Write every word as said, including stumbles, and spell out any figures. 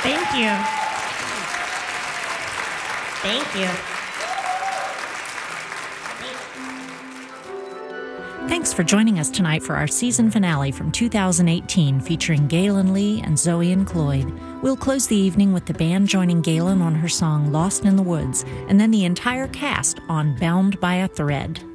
Thank you. Thank you. Thanks for joining us tonight for our season finale from two thousand eighteen featuring Galen Lee and Zoe and Cloyd. We'll close the evening with the band joining Galen on her song Lost in the Woods, and then the entire cast on Bound by a Thread.